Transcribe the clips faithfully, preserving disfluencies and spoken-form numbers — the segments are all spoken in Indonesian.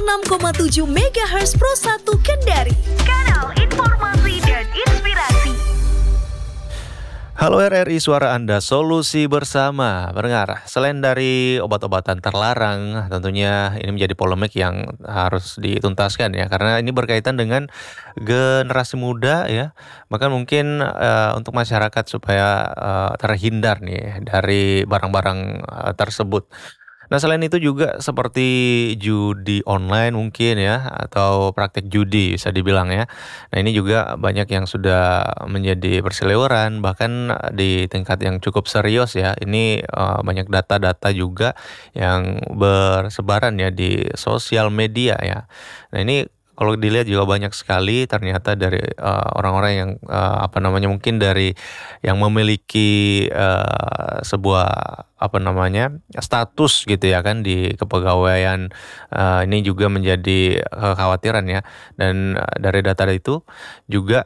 enam koma tujuh megahertz Pro satu Kendari. Kanal informasi dan inspirasi. Halo R R I, suara Anda, solusi bersama. Pendengar, selain dari obat-obatan terlarang, tentunya ini menjadi polemik yang harus dituntaskan ya, karena ini berkaitan dengan generasi muda ya, bahkan mungkin uh, untuk masyarakat supaya uh, terhindar nih dari barang-barang uh, tersebut. Nah, selain itu juga seperti judi online mungkin ya, atau praktek judi bisa dibilang ya. Nah, ini juga banyak yang sudah menjadi berseliweran, bahkan di tingkat yang cukup serius ya. Ini uh, banyak data-data juga yang bersebaran ya di sosial media ya. Nah, ini kalau dilihat juga banyak sekali ternyata dari uh, orang-orang yang uh, apa namanya mungkin dari yang memiliki uh, sebuah apa namanya status gitu ya kan di kepegawaian, uh, ini juga menjadi kekhawatiran ya, dan uh, dari data itu juga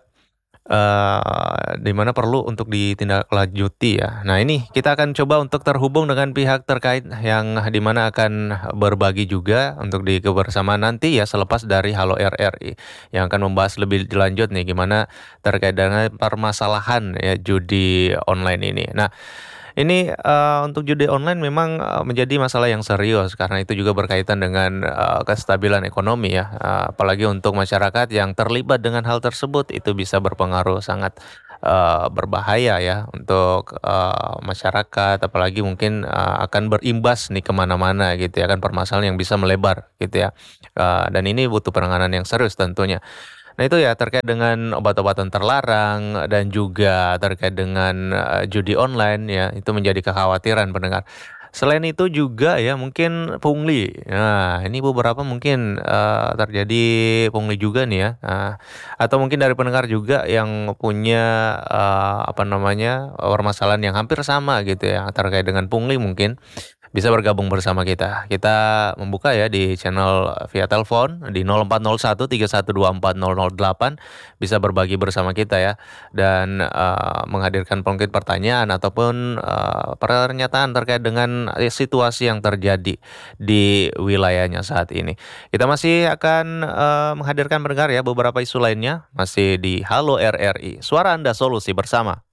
uh, di mana perlu untuk ditindaklanjuti ya. Nah, ini kita akan coba untuk terhubung dengan pihak terkait yang di mana akan berbagi juga untuk di kebersamaan nanti ya, selepas dari Halo R R I yang akan membahas lebih lanjut nih gimana terkait dengan permasalahan ya judi online ini. Nah, ini uh, untuk judi online memang uh, menjadi masalah yang serius karena itu juga berkaitan dengan uh, kestabilan ekonomi ya, uh, apalagi untuk masyarakat yang terlibat dengan hal tersebut itu bisa berpengaruh sangat uh, berbahaya ya untuk uh, masyarakat, apalagi mungkin uh, akan berimbas nih kemana-mana gitu ya kan, permasalahan yang bisa melebar gitu ya, uh, dan ini butuh penanganan yang serius tentunya. Nah, itu ya terkait dengan obat-obatan terlarang dan juga terkait dengan uh, judi online ya, itu menjadi kekhawatiran pendengar. Selain itu juga ya mungkin pungli. Nah, ini beberapa mungkin uh, terjadi pungli juga nih ya. Nah, atau mungkin dari pendengar juga yang punya uh, apa namanya permasalahan yang hampir sama gitu ya terkait dengan pungli, mungkin bisa bergabung bersama kita. Kita membuka ya di channel via telepon di nol empat nol satu tiga satu dua empat nol nol delapan, bisa berbagi bersama kita ya, dan uh, menghadirkan mungkin pertanyaan ataupun uh, pernyataan terkait dengan eh, situasi yang terjadi di wilayahnya saat ini. Kita masih akan uh, menghadirkan pendengar ya beberapa isu lainnya masih di Halo R R I. Suara Anda, solusi bersama.